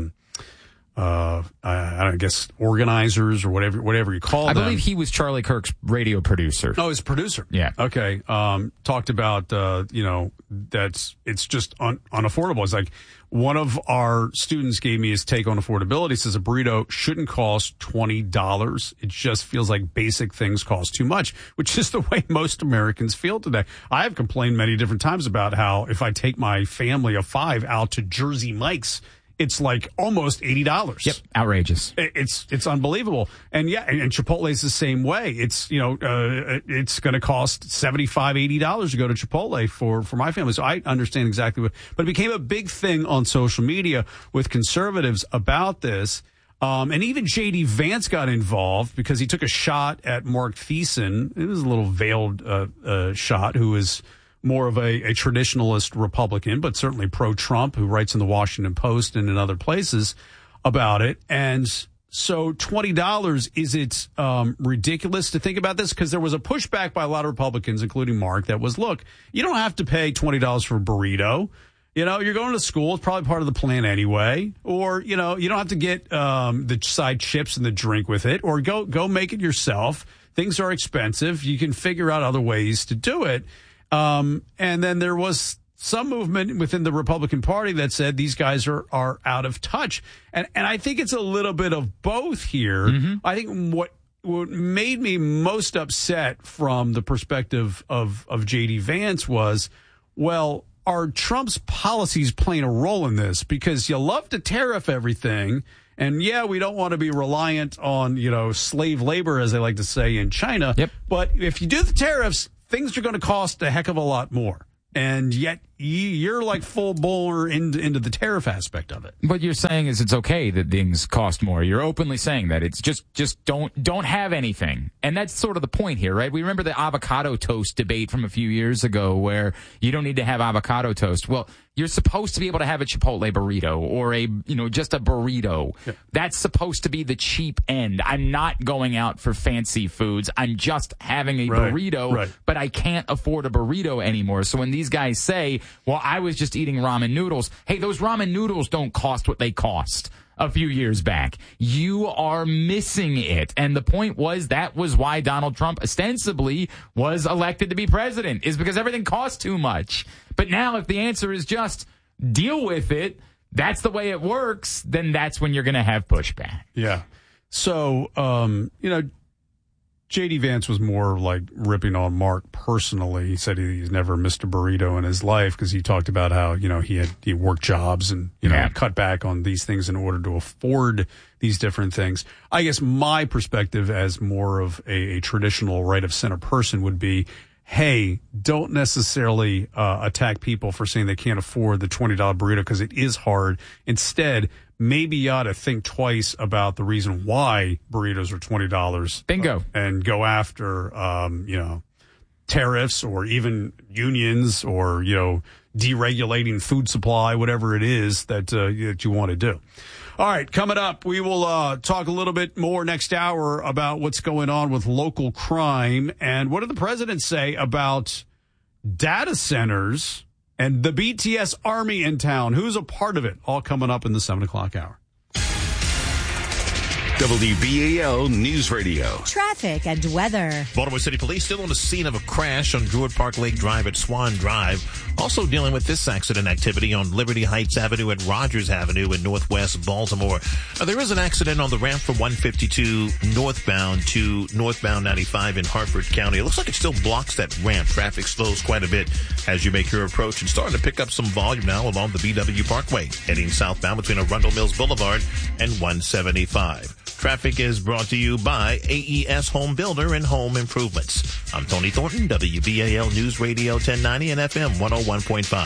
I guess, organizers or whatever you call them. I believe he was Charlie Kirk's radio producer. Oh, his producer. Yeah. Okay. Talked about, that it's just unaffordable. It's like one of our students gave me his take on affordability. He says a burrito shouldn't cost $20. It just feels like basic things cost too much, which is the way most Americans feel today. I have complained many different times about how if I take my family of 5 out to Jersey Mike's, it's like almost $80. Yep, outrageous. It's unbelievable. And yeah, and Chipotle's the same way. It's it's going to cost $75, $80 to go to Chipotle for my family. So I understand exactly but it became a big thing on social media with conservatives about this. And even J.D. Vance got involved because he took a shot at Mark Thiessen. It was a little veiled shot, who is more of a traditionalist Republican, but certainly pro-Trump, who writes in the Washington Post and in other places about it. And so $20, is it ridiculous to think about this? Because there was a pushback by a lot of Republicans, including Mark, that was, look, you don't have to pay $20 for a burrito. You're going to school. It's probably part of the plan anyway. Or, you don't have to get the side chips and the drink with it. Or go make it yourself. Things are expensive. You can figure out other ways to do it. And then there was some movement within the Republican Party that said these guys are out of touch. And I think it's a little bit of both here. Mm-hmm. I think what made me most upset from the perspective of J.D. Vance was, well, are Trump's policies playing a role in this? Because you love to tariff everything. And, yeah, we don't want to be reliant on, slave labor, as they like to say, in China. Yep. But if you do the tariffs, things are going to cost a heck of a lot more. And yet you're like full bore into the tariff aspect of it. What you're saying is it's okay that things cost more. You're openly saying that. It's just don't have anything. And that's sort of the point here, right? We remember the avocado toast debate from a few years ago where you don't need to have avocado toast. Well, you're supposed to be able to have a Chipotle burrito or just a burrito. Yeah. That's supposed to be the cheap end. I'm not going out for fancy foods. I'm just having a burrito, but I can't afford a burrito anymore. So when these guys say, well, I was just eating ramen noodles. Hey, those ramen noodles don't cost what they cost a few years back. You are missing it. And the point was that was why Donald Trump ostensibly was elected to be president, is because everything costs too much. But now if the answer is just deal with it, that's the way it works, then that's when you're going to have pushback. Yeah. So, J.D. Vance was more like ripping on Mark personally. He said he's never missed a burrito in his life because he talked about how, he worked jobs and, cut back on these things in order to afford these different things. I guess my perspective as more of a traditional right of center person would be, hey, don't necessarily attack people for saying they can't afford the $20 burrito because it is hard. Instead, maybe you ought to think twice about the reason why burritos are $20. Bingo. And go after, tariffs or even unions or, deregulating food supply, whatever it is that you want to do. All right, coming up, we will talk a little bit more next hour about what's going on with local crime and what did the president say about data centers and the BTS Army in town. Who's a part of it? All coming up in the 7 o'clock hour. WBAL News Radio. Traffic and weather. Baltimore City Police still on the scene of a crash on Druid Park Lake Drive at Swan Drive. Also dealing with this accident activity on Liberty Heights Avenue and Rogers Avenue in northwest Baltimore. There is an accident on the ramp from 152 northbound to northbound 95 in Hartford County. It looks like it still blocks that ramp. Traffic slows quite a bit as you make your approach and starting to pick up some volume now along the BW Parkway, heading southbound between Arundel Mills Boulevard and 175. Traffic is brought to you by AES Home Builder and Home Improvements. I'm Tony Thornton, WBAL News Radio 1090 and FM 101.5.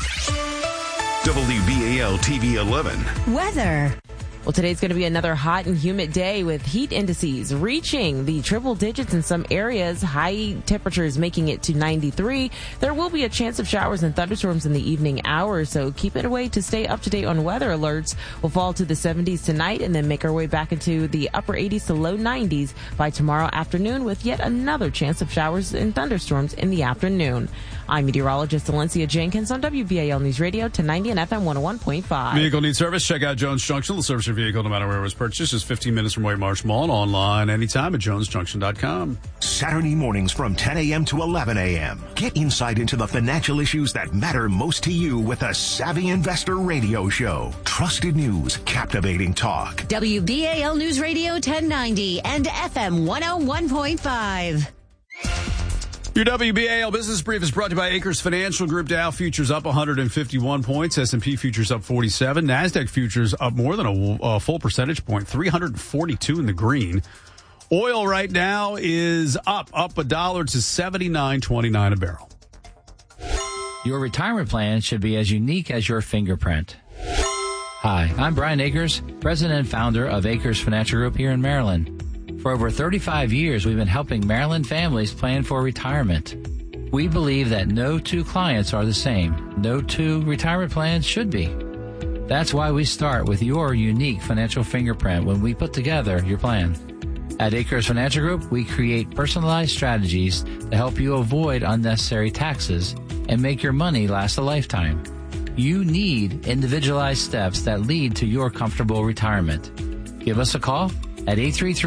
WBAL TV 11. Weather. Well, today's going to be another hot and humid day with heat indices reaching the triple digits in some areas. High temperatures making it to 93. There will be a chance of showers and thunderstorms in the evening hours, so keep it away to stay up to date on weather alerts. We'll fall to the 70s tonight and then make our way back into the upper 80s to low 90s by tomorrow afternoon with yet another chance of showers and thunderstorms in the afternoon. I'm meteorologist Valencia Jenkins on WBAL News Radio 1090 and FM 101.5. Vehicle needs service? Check out Jones Junction. They'll service your vehicle no matter where it was purchased. Just 15 minutes from White Marsh Mall and online anytime at jonesjunction.com. Saturday mornings from 10 a.m. to 11 a.m. Get insight into the financial issues that matter most to you with a Savvy Investor Radio Show. Trusted news, captivating talk. WBAL News Radio 1090 and FM 101.5. Your WBAL Business Brief is brought to you by Acres Financial Group. Dow futures up 151 points. S&P futures up 47. NASDAQ futures up more than a full percentage point, 342 in the green. Oil right now is up $1 to $79.29 a barrel. Your retirement plan should be as unique as your fingerprint. Hi, I'm Brian Akers, president and founder of Acres Financial Group here in Maryland. For over 35 years, we've been helping Maryland families plan for retirement. We believe that no two clients are the same. No two retirement plans should be. That's why we start with your unique financial fingerprint when we put together your plan. At Acres Financial Group, we create personalized strategies to help you avoid unnecessary taxes and make your money last a lifetime. You need individualized steps that lead to your comfortable retirement. Give us a call at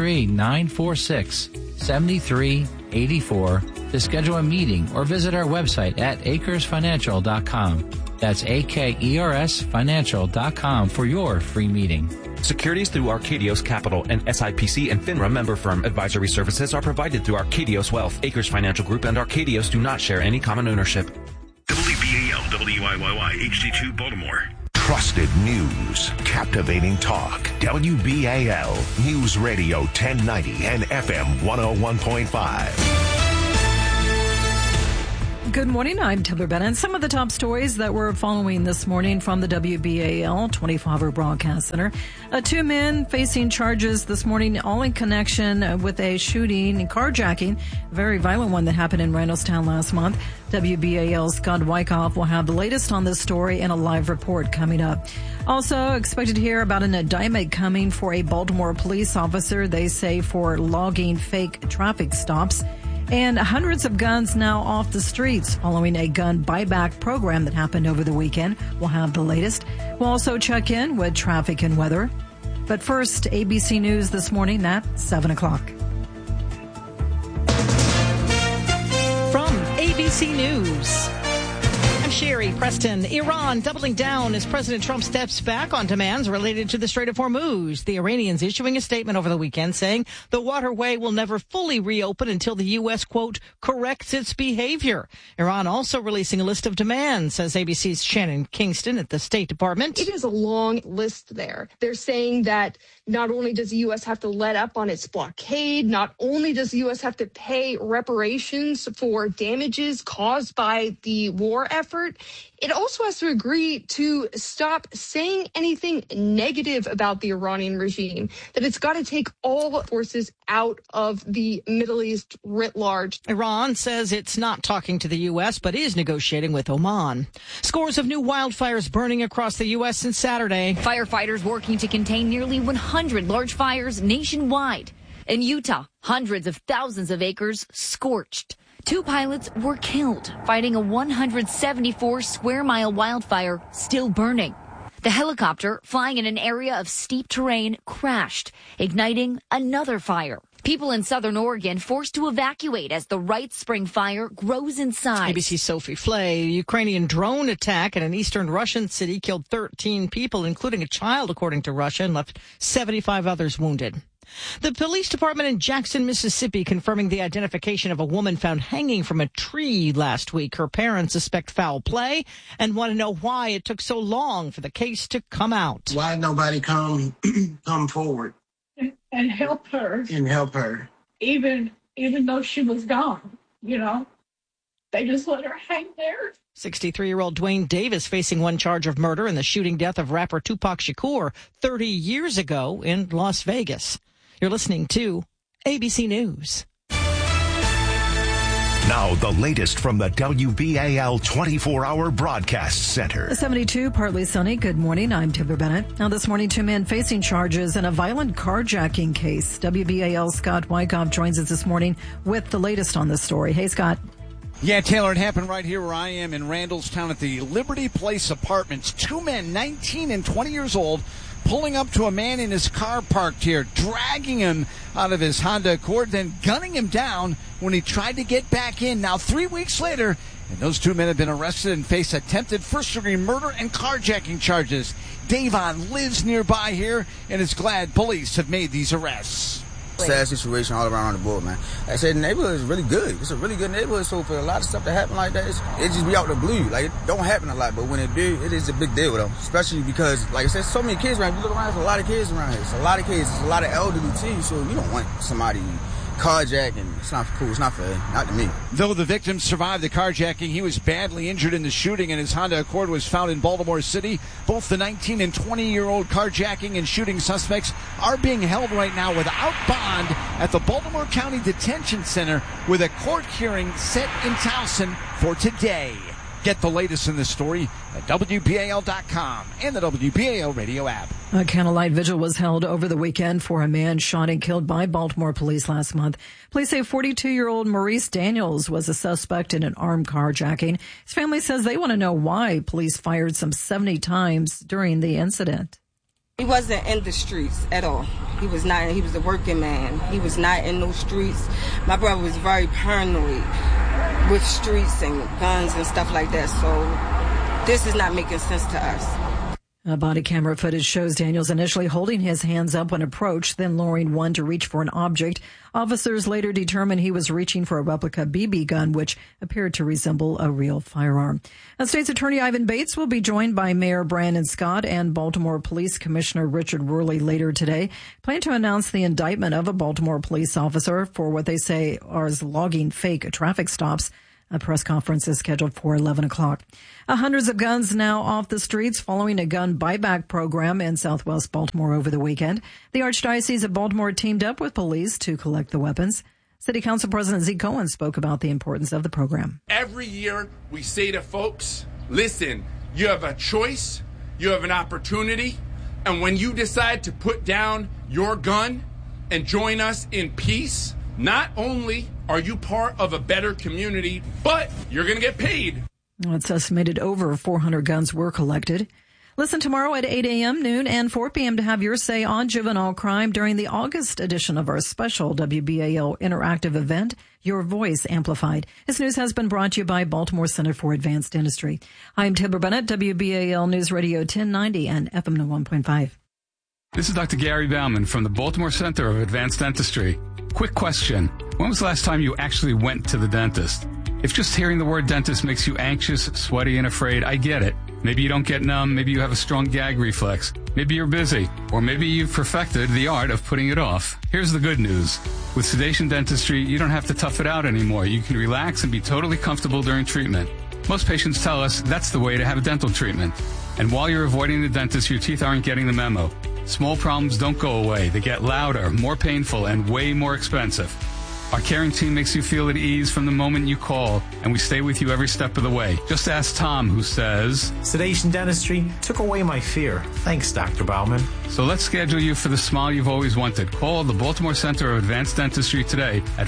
833-946-7384 to schedule a meeting or visit our website at AkersFinancial.com. That's AKERSFinancial.com for your free meeting. Securities through Arcadios Capital and SIPC and FINRA member firm. Advisory services are provided through Arcadios Wealth. Acres Financial Group and Arcadios do not share any common ownership. WBAL, WIYY, HD2 Baltimore. Trusted news, captivating talk. WBAL News Radio 1090 and FM 101.5. Good morning, I'm Taylor Bennett. Some of the top stories that we're following this morning from the WBAL 24-hour broadcast center. Two men facing charges this morning, all in connection with a shooting and carjacking, a very violent one that happened in Randallstown last month. WBAL's Scott Wyckoff will have the latest on this story and a live report coming up. Also expected to hear about an indictment coming for a Baltimore police officer, they say, for logging fake traffic stops. And hundreds of guns now off the streets following a gun buyback program that happened over the weekend. We'll have the latest. We'll also check in with traffic and weather. But first, ABC News this morning at 7 o'clock. From ABC News, I'm Sherry Preston. Iran doubling down as President Trump steps back on demands related to the Strait of Hormuz. The Iranians issuing a statement over the weekend saying the waterway will never fully reopen until the U.S., quote, corrects its behavior. Iran also releasing a list of demands, says ABC's Shannon Kingston at the State Department. It is a long list there. They're saying that not only does the U.S. have to let up on its blockade, not only does the U.S. have to pay reparations for damages caused by the war effort, it also has to agree to stop saying anything negative about the Iranian regime, that it's got to take all forces out of the Middle East writ large. Iran says it's not talking to the U.S., but is negotiating with Oman. Scores of new wildfires burning across the U.S. since Saturday. Firefighters working to contain nearly 100 large fires nationwide. In Utah, hundreds of thousands of acres scorched. 2 pilots were killed fighting a 174-square-mile wildfire still burning. The helicopter, flying in an area of steep terrain, crashed, igniting another fire. People in southern Oregon forced to evacuate as the Wright Spring fire grows in size. ABC's Sophie Flay. A Ukrainian drone attack in an eastern Russian city killed 13 people, including a child, according to Russia, and left 75 others wounded. The police department in Jackson, Mississippi, confirming the identification of a woman found hanging from a tree last week. Her parents suspect foul play and want to know why it took so long for the case to come out. Why nobody come forward and help her? Even though she was gone, you know, they just let her hang there. 63-year-old Dwayne Davis facing one charge of murder in the shooting death of rapper Tupac Shakur 30 years ago in Las Vegas. You're listening to ABC News. Now, the latest from the WBAL 24-hour broadcast center. 72, partly sunny. Good morning. I'm Taylor Bennett. Now, this morning, 2 men facing charges in a violent carjacking case. WBAL Scott Wyckoff joins us this morning with the latest on this story. Hey, Scott. Yeah, Taylor, it happened right here where I am in Randallstown at the Liberty Place Apartments. 2 men, 19 and 20 years old, pulling up to a man in his car parked here, dragging him out of his Honda Accord, then gunning him down when he tried to get back in. Now, 3 weeks later, and those 2 men have been arrested and face attempted first-degree murder and carjacking charges. Davon lives nearby here and is glad police have made these arrests. Sad situation all around the board, man. I said the neighborhood is really good. It's a really good neighborhood, so for a lot of stuff to happen like that, it just be out the blue. Like, it don't happen a lot, but when it do, it is a big deal, though. Especially because, like I said, so many kids around. If you look around, there's a lot of kids around here. It's a lot of kids. It's a lot of elderly, too, so you don't want somebody carjacking. It's not cool. It's not fair. Not to me. Though the victim survived the carjacking, he was badly injured in the shooting, and his Honda Accord was found in Baltimore City. Both the 19 and 20-year-old carjacking and shooting suspects are being held right now without bond at the Baltimore County Detention Center with a court hearing set in Towson for today. Get the latest in this story at WBAL.com and the WBAL radio app. A candlelight vigil was held over the weekend for a man shot and killed by Baltimore police last month. Police say 42-year-old Maurice Daniels was a suspect in an armed carjacking. His family says they want to know why police fired some 70 times during the incident. He wasn't in the streets at all. He was not. He was a working man. He was not in those streets. My brother was very paranoid with streets and guns and stuff like that. So this is not making sense to us. Body camera footage shows Daniels initially holding his hands up when approached, then lowering one to reach for an object. Officers later determined he was reaching for a replica BB gun, which appeared to resemble a real firearm. State's Attorney Ivan Bates will be joined by Mayor Brandon Scott and Baltimore Police Commissioner Richard Worley later today. Plan to announce the indictment of a Baltimore police officer for what they say are logging fake traffic stops. A press conference is scheduled for 11 o'clock. Hundreds of guns now off the streets following a gun buyback program in southwest Baltimore over the weekend. The Archdiocese of Baltimore teamed up with police to collect the weapons. City Council President Zeke Cohen spoke about the importance of the program. Every year we say to folks, listen, you have a choice, you have an opportunity, and when you decide to put down your gun and join us in peace, not only are you part of a better community, but you're going to get paid. It's estimated over 400 guns were collected. Listen tomorrow at 8 a.m., noon, and 4 p.m. to have your say on juvenile crime during the August edition of our special WBAL interactive event, Your Voice Amplified. This news has been brought to you by Baltimore Center for Advanced Dentistry. I'm Tibber Bennett, WBAL News Radio 1090 and FM 101.5. This is Dr. Gary Bauman from the Baltimore Center of Advanced Dentistry. Quick question. When was the last time you actually went to the dentist? If just hearing the word dentist makes you anxious, sweaty, and afraid, I get it. Maybe you don't get numb, maybe you have a strong gag reflex, maybe you're busy, or maybe you've perfected the art of putting it off. Here's the good news. With sedation dentistry, you don't have to tough it out anymore. You can relax and be totally comfortable during treatment. Most patients tell us that's the way to have a dental treatment. And while you're avoiding the dentist, your teeth aren't getting the memo. Small problems don't go away. They get louder, more painful, and way more expensive. Our caring team makes you feel at ease from the moment you call, and we stay with you every step of the way. Just ask Tom, who says, sedation dentistry took away my fear. Thanks, Dr. Bauman. So let's schedule you for the smile you've always wanted. Call the Baltimore Center of Advanced Dentistry today at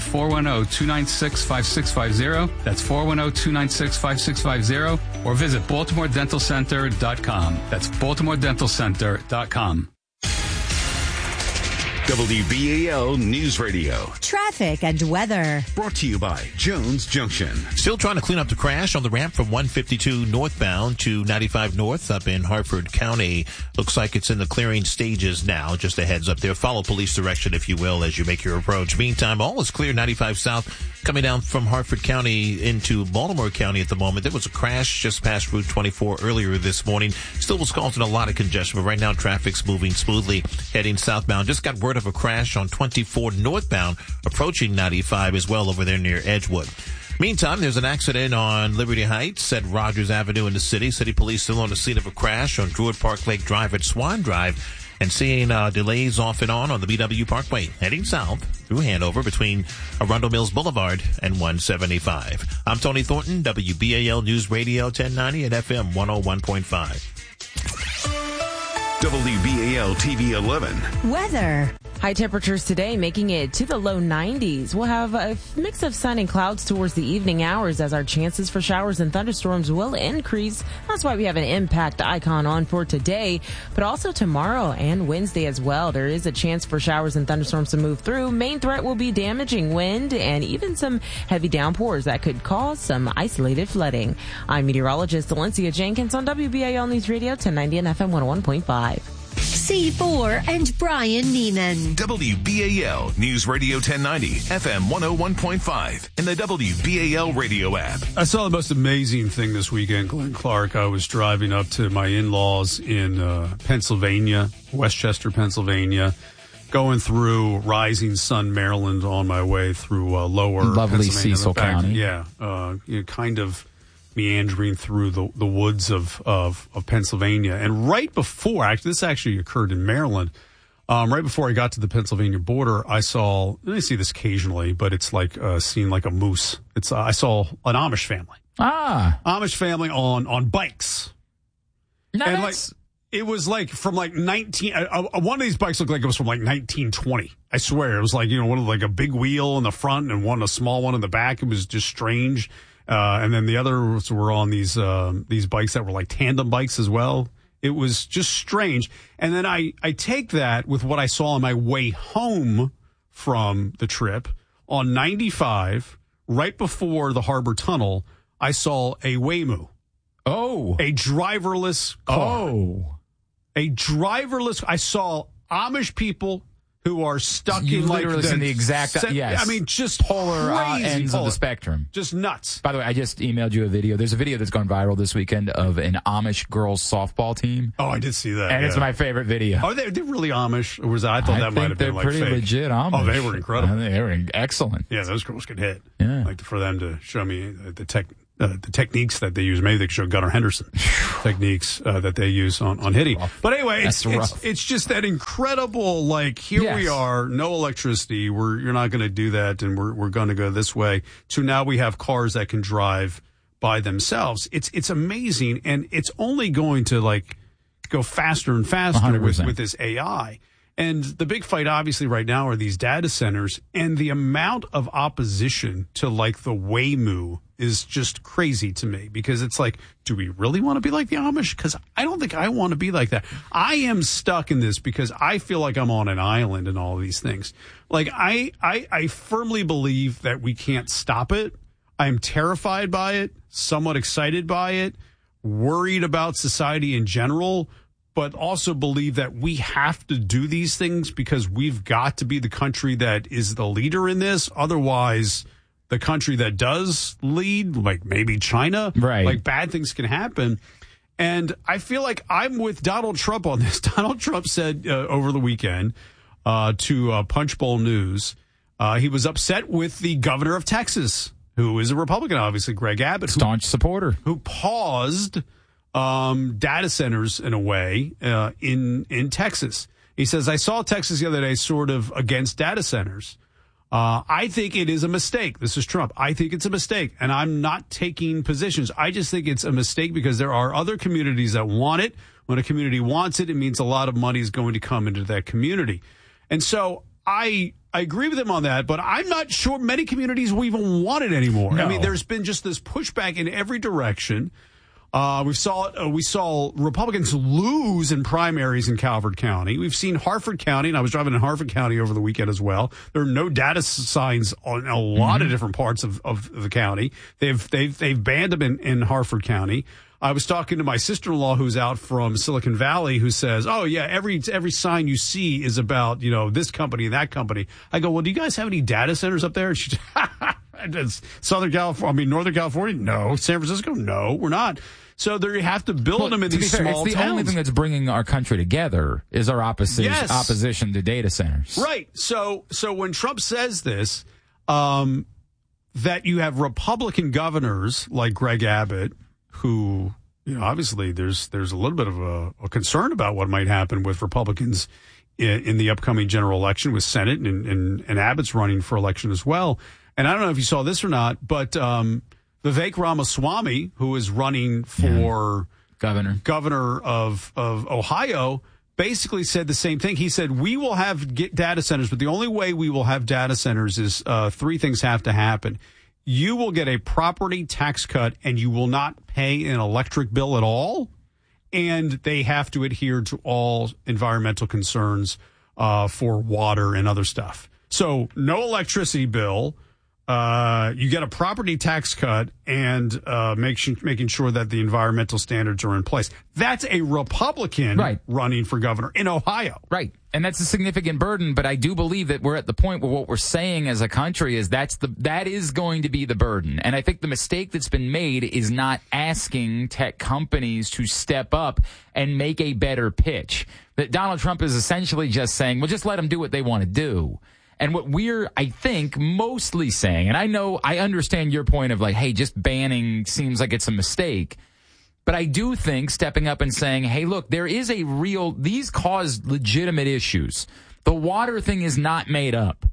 410-296-5650. That's 410-296-5650. Or visit BaltimoreDentalCenter.com. That's BaltimoreDentalCenter.com. WBAL News Radio. Traffic and weather. Brought to you by Jones Junction. Still trying to clean up the crash on the ramp from 152 northbound to 95 north up in Harford County. Looks like it's in the clearing stages now. Just a heads up there. Follow police direction, if you will, as you make your approach. Meantime, all is clear 95 south coming down from Harford County into Baltimore County at the moment. There was a crash just past Route 24 earlier this morning. Still was causing a lot of congestion, but right now traffic's moving smoothly heading southbound. Just got word of a crash on 24 northbound approaching 95 as well over there near Edgewood. Meantime, there's an accident on Liberty Heights at Rogers Avenue in the city. City police still on the scene of a crash on Druid Park Lake Drive at Swan Drive and seeing delays off and on the BW Parkway heading south through Hanover between Arundel Mills Boulevard and 175. I'm Tony Thornton, WBAL News Radio 1090 at FM 101.5. WBAL TV 11. Weather. High temperatures today making it to the low 90s. We'll have a mix of sun and clouds towards the evening hours as our chances for showers and thunderstorms will increase. That's why we have an impact icon on for today, but also tomorrow and Wednesday as well. There is a chance for showers and thunderstorms to move through. Main threat will be damaging wind and even some heavy downpours that could cause some isolated flooding. I'm meteorologist Valencia Jenkins on WBAL News Radio 1090 and FM 101.5. C4 and Brian Neiman. WBAL News Radio 1090, FM 101.5, and the WBAL radio app. I saw the most amazing thing this weekend, Glenn Clark. I was driving up to my in-laws in Pennsylvania, Westchester, Pennsylvania, going through Rising Sun, Maryland on my way through lower lovely Cecil County. Yeah, kind of meandering through the woods of Pennsylvania. And right before, this actually occurred in Maryland, right before I got to the Pennsylvania border, I see this occasionally, but it's like seeing like a moose. I saw an Amish family. Amish family on bikes. Now and that's It was like from like 19. One of these bikes looked like it was from like 1920. I swear, it was like one of like a big wheel in the front and a small one in the back. It was just strange. And then the others were on these bikes that were like tandem bikes as well. It was just strange. And then I take that with what I saw on my way home from the trip on 95, right before the Harbor Tunnel. I saw a Waymo. Oh, a driverless car. Oh. A driverless. I saw Amish people who are stuck in like the exact. Yes, I mean, just polar ends of the spectrum. Just nuts. By the way, I just emailed you a video. There's a video that's gone viral this weekend of an Amish girls softball team. Oh, I did see that, and it's my favorite video. Are they really Amish, or was that? I thought that might have been like pretty fake. Legit Amish. Oh, they were incredible. They were excellent. Yeah, those girls could hit. Yeah, like for them to show me the techniques that they use. Maybe they could show Gunnar Henderson techniques that they use on hitting. But anyway, it's just that incredible, like, here we are, no electricity. You're not going to do that, and we're going to go this way. To now we have cars that can drive by themselves. It's amazing, and it's only going to like go faster and faster with this AI. And the big fight, obviously, right now are these data centers, and the amount of opposition to like the Waymo is just crazy to me, because it's like, do we really want to be like the Amish? Because I don't think I want to be like that. I am stuck in this because I feel like I'm on an island and all of these things. Like I firmly believe that we can't stop it. I'm terrified by it, somewhat excited by it, worried about society in general, but also believe that we have to do these things because we've got to be the country that is the leader in this. Otherwise, the country that does lead, like maybe China, like bad things can happen. And I feel like I'm with Donald Trump on this. Donald Trump said over the weekend to Punchbowl News, he was upset with the governor of Texas, who is a Republican, obviously, Greg Abbott. Staunch supporter. Who paused data centers in a way in Texas. He says, I saw Texas the other day sort of against data centers. I think it is a mistake. This is Trump. I think it's a mistake, and I'm not taking positions. I just think it's a mistake because there are other communities that want it. When a community wants it, it means a lot of money is going to come into that community. And so I agree with him on that, but I'm not sure many communities will even want it anymore. No. I mean, there's been just this pushback in every direction. We saw Republicans lose in primaries in Calvert County. We've seen Harford County, and I was driving in Harford County over the weekend as well. There are no data signs on a lot of different parts of the county. They've banned them in Harford County. I was talking to my sister-in-law who's out from Silicon Valley, who says, "Oh yeah, every sign you see is about this company and that company." I go, "Well, do you guys have any data centers up there?" And she, Northern California, no. San Francisco, no, we're not. So there you have to build them in these small towns. It's the only thing that's bringing our country together is our opposition to data centers. Right. So when Trump says this, that you have Republican governors like Greg Abbott, who, obviously there's a little bit of a concern about what might happen with Republicans in the upcoming general election with Senate, and Abbott's running for election as well. And I don't know if you saw this or not, but Vivek Ramaswamy, who is running for governor of Ohio, basically said the same thing. He said, we will have data centers, but the only way we will have data centers is three things have to happen. You will get a property tax cut, and you will not pay an electric bill at all. And they have to adhere to all environmental concerns for water and other stuff. So no electricity bill. You get a property tax cut, and making sure that the environmental standards are in place. That's a Republican running for governor in Ohio. Right. And that's a significant burden, but I do believe that we're at the point where what we're saying as a country is that is going to be the burden. And I think the mistake that's been made is not asking tech companies to step up and make a better pitch. That Donald Trump is essentially just saying, well, just let them do what they want to do. And what we're, I think, mostly saying, and I understand your point of like, hey, just banning seems like it's a mistake. But I do think stepping up and saying, hey, look, there is these cause legitimate issues. The water thing is not made up.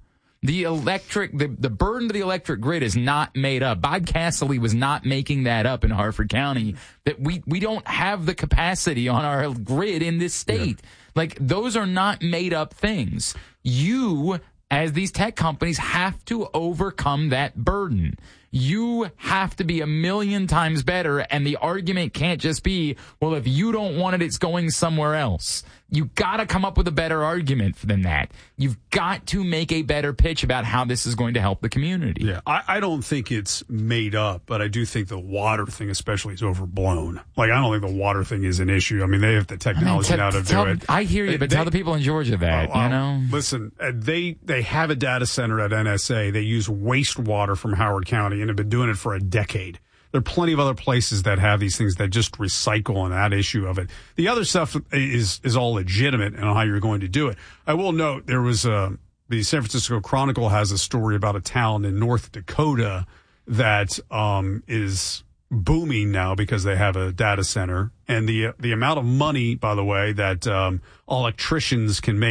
The burden to the electric grid is not made up. Bob Castle was not making that up in Harford County, that we don't have the capacity on our grid in this state. Yeah. Like, those are not made up things. You, as these tech companies, have to overcome that burden. You have to be a million times better, and the argument can't just be, well, if you don't want it, it's going somewhere else. You got to come up with a better argument than that. You've got to make a better pitch about how this is going to help the community. Yeah, I don't think it's made up, but I do think the water thing especially is overblown. Like, I don't think the water thing is an issue. I mean, they have the technology now to do it. I hear you, but tell the people in Georgia that, you know? Listen, they have a data center at NSA. They use wastewater from Howard County and have been doing it for a decade. There are plenty of other places that have these things that just recycle on that issue of it. The other stuff is all legitimate and how you're going to do it. I will note there was the San Francisco Chronicle has a story about a town in North Dakota that is booming now because they have a data center. And the amount of money, by the way, that electricians can make